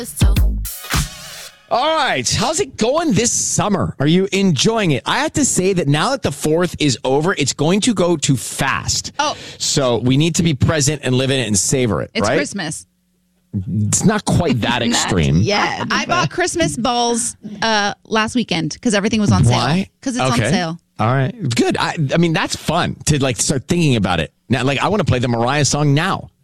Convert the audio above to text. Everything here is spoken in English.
All right. How's it going this summer? Are you enjoying it? I have to say that now that the 4th is over, it's going to go too fast. Oh. So we need to be present and live in it and savor it, It's right? Christmas. It's not quite that extreme. Yeah. I bought Christmas balls last weekend because everything was on sale. Why? Because it's on sale. All right. Good. I mean, that's fun to like start thinking about it. Now, like, I want to play the Mariah song now.